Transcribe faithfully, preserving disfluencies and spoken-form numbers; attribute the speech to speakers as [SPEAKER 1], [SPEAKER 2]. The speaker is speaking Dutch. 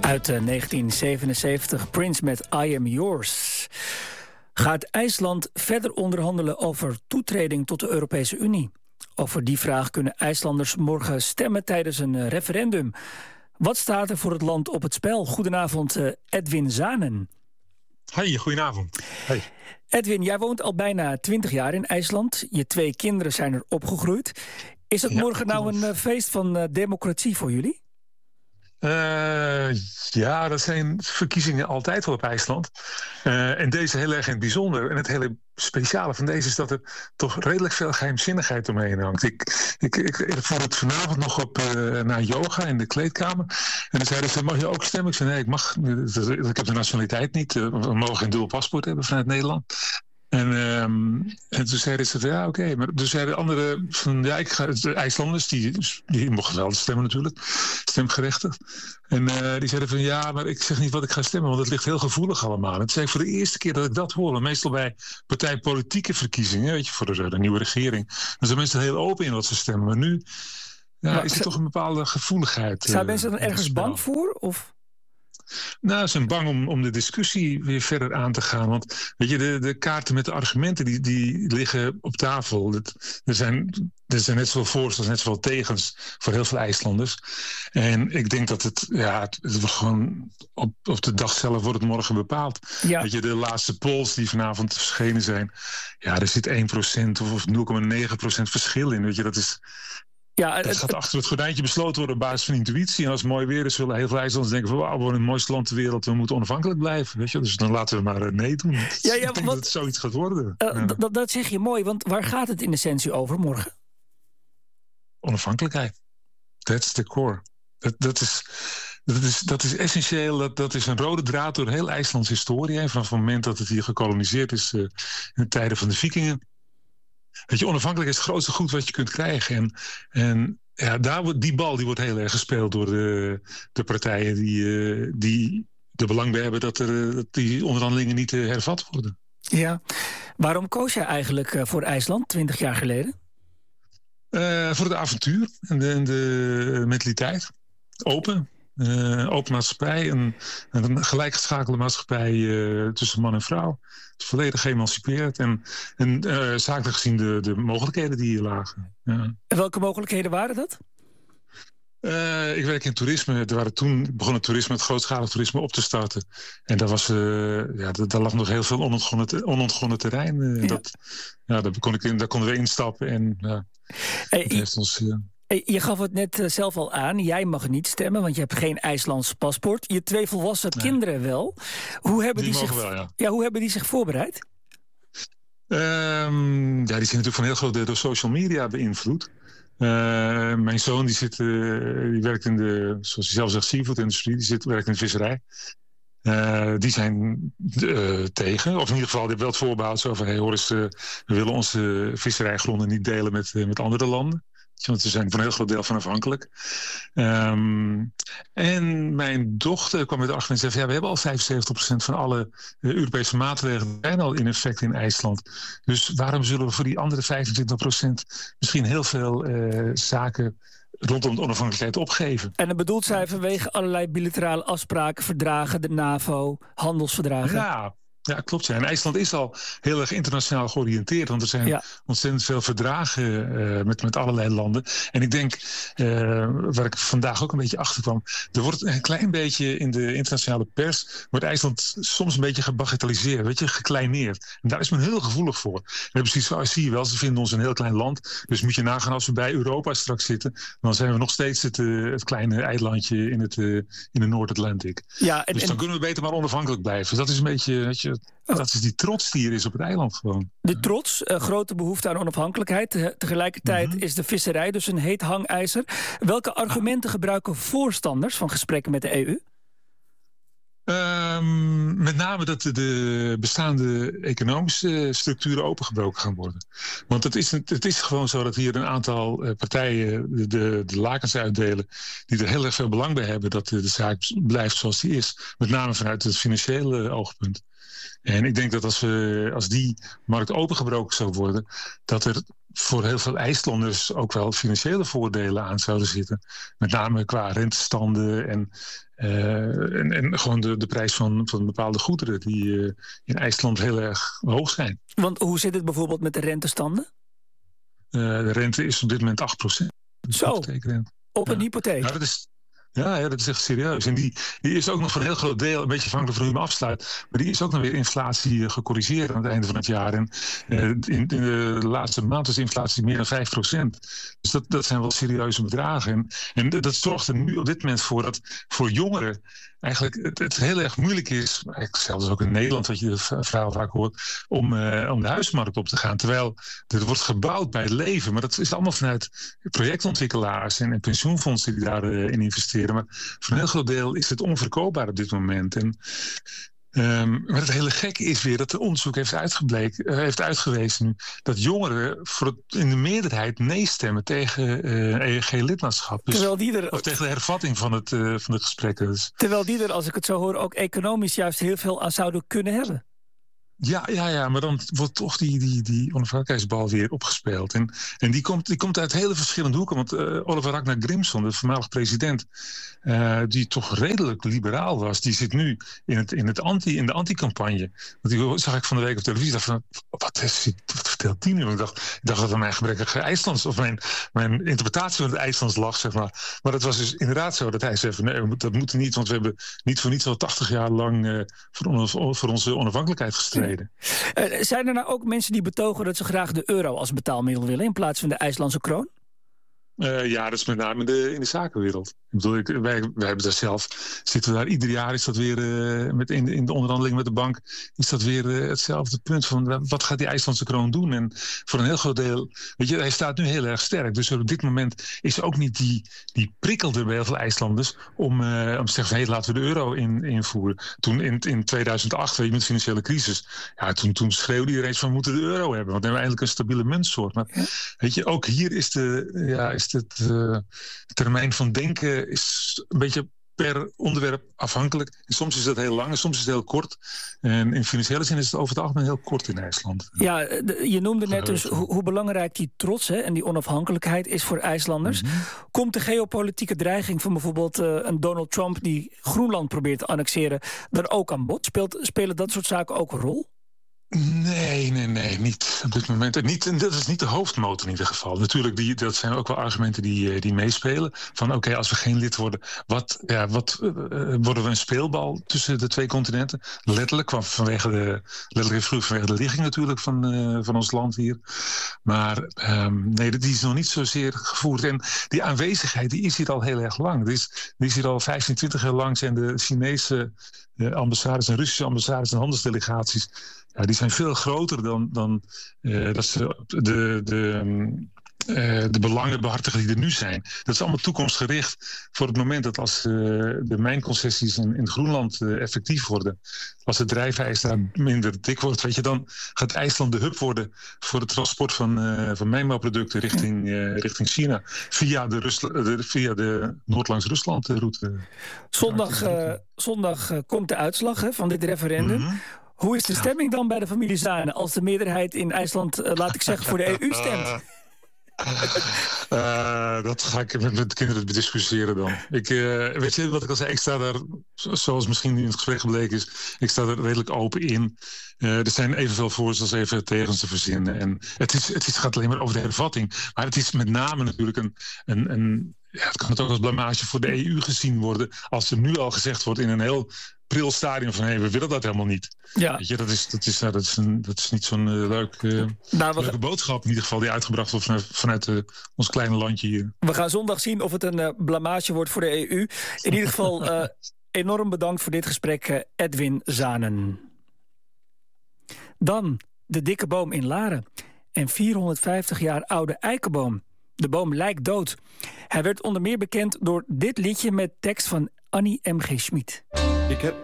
[SPEAKER 1] Uit uh, negentien zevenenzeventig, Prince met I Am Yours. Gaat IJsland verder onderhandelen over toetreding tot de Europese Unie? Over die vraag kunnen IJslanders morgen stemmen tijdens een uh, referendum. Wat staat er voor het land op het spel? Goedenavond, uh, Edwin Zanen.
[SPEAKER 2] Hey, goedenavond. Hey.
[SPEAKER 1] Edwin, jij woont al bijna twintig jaar in IJsland. Je twee kinderen zijn er opgegroeid. Is het ja, morgen nou een uh, feest van uh, democratie voor jullie?
[SPEAKER 2] Uh, ja, dat zijn verkiezingen altijd wel op IJsland. Uh, en deze heel erg in het bijzonder. En het hele speciale van deze is dat er toch redelijk veel geheimzinnigheid omheen hangt. Ik, ik, ik, ik voer het vanavond nog op uh, naar yoga in de kleedkamer. En dan zeiden ze, mag je ook stemmen? Ik zei, nee, ik mag. Ik heb de nationaliteit niet. We mogen geen dual paspoort hebben vanuit Nederland. En, um, en toen zeiden ze van ja, oké. Okay. Maar toen zeiden anderen van ja, ik ga, de IJslanders, die, die mochten wel stemmen natuurlijk, stemgerechtigd. En uh, die zeiden van ja, maar ik zeg niet wat ik ga stemmen, want het ligt heel gevoelig allemaal. En toen zei ik voor de eerste keer dat ik dat hoor, meestal bij partijpolitieke verkiezingen, weet je, voor de, de nieuwe regering, dan zijn mensen heel open in wat ze stemmen. Maar nu ja, maar, is er toch een bepaalde gevoeligheid.
[SPEAKER 1] Zijn uh, mensen dan ergens bang voor? Of?
[SPEAKER 2] Nou, ze zijn bang om, om de discussie weer verder aan te gaan. Want weet je, de, de kaarten met de argumenten die, die liggen op tafel. Het, er, zijn, er zijn net zoveel voor's als net zoveel tegens voor heel veel IJslanders. En ik denk dat het, ja, het, het wordt gewoon op, op de dag zelf wordt het morgen bepaald. Ja. Weet je, de laatste polls die vanavond verschenen zijn, ja, er zit één procent of nul komma negen procent verschil in. Weet je, dat is. Ja, het, dat gaat achter het gordijntje besloten worden op basis van intuïtie. En als het mooi weer is, zullen heel veel IJslanders denken van wauw, we wonen in het mooiste land ter wereld, we moeten onafhankelijk blijven. Weet je? Dus dan laten we maar nee doen. Ja, ja, ik denk wat, dat het zoiets gaat worden. Uh,
[SPEAKER 1] ja. d- dat zeg je mooi, want waar gaat het in essentie over morgen?
[SPEAKER 2] Onafhankelijkheid. That's the core. Dat, dat, is, dat, is, dat is essentieel. Dat, dat is een rode draad door heel IJslands historie. Hè, vanaf het moment dat het hier gekoloniseerd is uh, in de tijden van de Vikingen. Weet je, onafhankelijk is het grootste goed wat je kunt krijgen. En, en ja, daar wordt, die bal die wordt heel erg gespeeld door de, de partijen die, uh, die er belang bij hebben dat, er, dat die onderhandelingen niet uh, hervat worden.
[SPEAKER 1] Ja, waarom koos jij eigenlijk uh, voor IJsland twintig jaar geleden?
[SPEAKER 2] Uh, voor het avontuur en de, en de mentaliteit. Open. Uh, open maatschappij, een, een gelijkgeschakelde maatschappij uh, tussen man en vrouw. Volledig geëmancipeerd en, en uh, zakelijk gezien de, de mogelijkheden die hier lagen. Ja.
[SPEAKER 1] En welke mogelijkheden waren dat?
[SPEAKER 2] Uh, ik werk in toerisme. Er waren toen begon het toerisme, het grootschalig toerisme op te starten. En daar, was, uh, ja, daar lag nog heel veel onontgonnen, onontgonnen terrein. Uh, ja. Dat, ja, daar, kon ik in, daar konden we instappen en ja,
[SPEAKER 1] hey,
[SPEAKER 2] dat heeft ons... Uh,
[SPEAKER 1] Je gaf het net zelf al aan. Jij mag niet stemmen, want je hebt geen IJslands paspoort. Je twee volwassen nee. kinderen wel. Hoe hebben die, die zich, wel, ja. Ja, hoe hebben die zich voorbereid?
[SPEAKER 2] Um, ja, die zijn natuurlijk van heel groot deel door social media beïnvloed. Uh, mijn zoon die zit, uh, die werkt in de, zoals hij zelf zegt, seafood-industrie. Die zit, werkt in de visserij. Uh, die zijn uh, tegen. Of in ieder geval, die hebben wel het voorbehoud zo van, hey, hoor eens, uh, we willen onze visserijgronden niet delen met, uh, met andere landen. Want ze zijn van een heel groot deel van afhankelijk. Um, en mijn dochter kwam met de argument en zei: ja, we hebben al vijfenzeventig procent van alle uh, Europese maatregelen zijn al in effect in IJsland. Dus waarom zullen we voor die andere vijfentwintig procent misschien heel veel uh, zaken rondom de onafhankelijkheid opgeven?
[SPEAKER 1] En dat bedoelt zij vanwege allerlei bilaterale afspraken, verdragen, de NAVO, handelsverdragen?
[SPEAKER 2] Ja. Ja, klopt. Ja. En IJsland is al heel erg internationaal georiënteerd. Want er zijn ja. ontzettend veel verdragen uh, met, met allerlei landen. En ik denk, uh, waar ik vandaag ook een beetje achter kwam. Er wordt een klein beetje in de internationale pers, wordt IJsland soms een beetje gebagatelliseerd, weet je, gekleineerd. En daar is men heel gevoelig voor. We hebben precies van, zie je wel, ze vinden ons een heel klein land. Dus moet je nagaan, als we bij Europa straks zitten, dan zijn we nog steeds het, uh, het kleine eilandje in, het, uh, in de Noord-Atlantic. Ja, en, dus dan en... kunnen we beter maar onafhankelijk blijven. Dat is een beetje, weet je, dat is die trots die er is op het eiland gewoon.
[SPEAKER 1] De trots, uh, grote behoefte aan onafhankelijkheid. Te, tegelijkertijd mm-hmm. is de visserij dus een heet hangijzer. Welke argumenten gebruiken voorstanders van gesprekken met de E U?
[SPEAKER 2] Um, met name dat de bestaande economische structuren opengebroken gaan worden. Want het is, het is gewoon zo dat hier een aantal uh, partijen de, de, de lakens uitdelen die er heel erg veel belang bij hebben dat de, de zaak blijft zoals die is. Met name vanuit het financiële oogpunt. En ik denk dat als, we, als die markt opengebroken zou worden, dat er voor heel veel IJslanders ook wel financiële voordelen aan zouden zitten. Met name qua rentestanden en, uh, en, en gewoon de, de prijs van, van bepaalde goederen die uh, in IJsland heel erg hoog zijn.
[SPEAKER 1] Want hoe zit het bijvoorbeeld met de rentestanden?
[SPEAKER 2] Uh, de rente is op dit moment acht procent.
[SPEAKER 1] Zo, op een
[SPEAKER 2] ja.
[SPEAKER 1] hypotheek?
[SPEAKER 2] Ja, dat is... Ja, ja, dat is echt serieus. En die, die is ook nog voor een heel groot deel, een beetje afhankelijk van hoe je hem afsluit, maar die is ook nog weer inflatie gecorrigeerd aan het einde van het jaar. En uh, in, in de laatste maand is inflatie meer dan vijf procent. Dus dat, dat zijn wel serieuze bedragen. En, en dat zorgt er nu op dit moment voor dat voor jongeren eigenlijk het, het heel erg moeilijk is, zelfs ook in Nederland, wat je de verhaal vaak hoort, om, uh, om de huismarkt op te gaan. Terwijl er wordt gebouwd bij het leven, maar dat is allemaal vanuit projectontwikkelaars en, en pensioenfondsen die daarin uh, investeren. Maar voor een heel groot deel is het onverkoopbaar op dit moment. En, um, maar het hele gekke is weer dat de onderzoek heeft, uitgebleken, uh, heeft uitgewezen nu dat jongeren voor het, in de meerderheid nee stemmen tegen uh, E E G-lidmaatschap. Dus,
[SPEAKER 1] terwijl die er,
[SPEAKER 2] of tegen de hervatting van, het, uh, van de gesprekken. Dus.
[SPEAKER 1] Terwijl die er, als ik het zo hoor, ook economisch juist heel veel aan zouden kunnen hebben.
[SPEAKER 2] Ja, ja, ja, maar dan wordt toch die, die, die onafhankelijkheidsbal weer opgespeeld. En, en die, komt, die komt uit hele verschillende hoeken. Want uh, Oliver Ragnar Grimson, de voormalig president, uh, die toch redelijk liberaal was, die zit nu in, het, in, het anti, in de anti-campagne. Want die zag ik van de week op televisie. Dacht van, wat, is, wat vertelt die nu? Ik dacht, ik dacht dat het mijn gebrekkige IJslands, of mijn, mijn interpretatie van het IJslands lag, zeg maar. Maar dat was dus inderdaad zo dat hij zei van, nee, dat moet niet, want we hebben niet voor niets al tachtig jaar lang uh, voor, on, voor onze onafhankelijkheid gestreden.
[SPEAKER 1] Uh, zijn er nou ook mensen die betogen dat ze graag de euro als betaalmiddel willen in plaats van de IJslandse kroon?
[SPEAKER 2] Uh, ja, dat is met name de, in de zakenwereld. Ik bedoel, ik, wij, wij hebben daar zelf, zitten we daar ieder jaar, is dat weer uh, met in, in de onderhandeling met de bank, is dat weer uh, hetzelfde punt van wat gaat die IJslandse kroon doen? En voor een heel groot deel, weet je, hij staat nu heel erg sterk. Dus op dit moment is er ook niet die, die prikkel er bij heel veel IJslanders om, uh, om te zeggen van, hey, laten we de euro in, invoeren. Toen in, in tweeduizend acht, weet je, met de financiële crisis, ja, toen, toen schreeuwde iedereen van, we moeten de euro hebben, want dan hebben we eindelijk een stabiele muntsoort. Maar weet je, ook hier is de, ja, is het uh, termijn van denken is een beetje per onderwerp afhankelijk. En soms is dat heel lang en soms is het heel kort. En in financiële zin is het over het algemeen heel kort in IJsland.
[SPEAKER 1] Ja, de, je noemde net dus hoe, hoe belangrijk die trots hè, en die onafhankelijkheid is voor IJslanders. Mm-hmm. Komt de geopolitieke dreiging van bijvoorbeeld uh, een Donald Trump die Groenland probeert te annexeren daar ook aan bod? Speelt, spelen dat soort zaken ook een rol?
[SPEAKER 2] Nee, nee, nee, niet op dit moment. Niet, dat is niet de hoofdmotor in ieder geval. Natuurlijk, die, dat zijn ook wel argumenten die, die meespelen. Van oké, okay, als we geen lid worden, wat, ja, wat uh, worden we een speelbal tussen de twee continenten? Letterlijk, vanwege de, letterlijk vroeg vanwege de ligging natuurlijk van, uh, van ons land hier. Maar um, nee, die is nog niet zozeer gevoerd. En die aanwezigheid, die is hier al heel erg lang. Die is, die is hier al vijftien, twintig jaar lang zijn de Chinese uh, ambassades en Russische ambassades en handelsdelegaties. Ja, die zijn veel groter dan, dan uh, dat ze de, de, um, uh, de belangen behartigen die er nu zijn. Dat is allemaal toekomstgericht voor het moment dat als uh, de mijnconcessies in, in Groenland uh, effectief worden, als het drijfijs daar minder dik wordt, weet je, dan gaat IJsland de hub worden voor het transport van, uh, van mijnbouwproducten richting, uh, richting China. Via de, Rus- de, via de Noord-langs-Rusland route.
[SPEAKER 1] Zondag, uh, zondag uh, komt de uitslag hè, van dit referendum. Mm-hmm. Hoe is de stemming dan bij de familie Zanen als de meerderheid in IJsland, uh, laat ik zeggen, voor de E U stemt?
[SPEAKER 2] Uh, dat ga ik met, met de kinderen bediscussiëren dan. Ik, uh, weet je wat ik al zei? Ik sta daar, zoals misschien in het gesprek gebleken is, ik sta er redelijk open in. Uh, er zijn evenveel voor's als even tegens te verzinnen. En het, is, het is, gaat alleen maar over de hervatting. Maar het is met name natuurlijk een... een, een ja, het kan het ook als blamage voor de E U gezien worden, als er nu al gezegd wordt in een heel pril stadium van, hé, hey, we willen dat helemaal niet. Ja. Weet je, dat is, dat is, nou, dat is, een, dat is niet zo'n uh, leuk, uh, nou, we... leuke boodschap in ieder geval die uitgebracht wordt vanuit, vanuit uh, ons kleine landje hier.
[SPEAKER 1] We gaan zondag zien of het een uh, blamage wordt voor de E U. In ieder geval uh, enorm bedankt voor dit gesprek, uh, Edwin Zanen. Dan de dikke boom in Laren. Een vierhonderdvijftig jaar oude eikenboom. De boom lijkt dood. Hij werd onder meer bekend door dit liedje met tekst van Annie M G Schmid.
[SPEAKER 3] Ik heb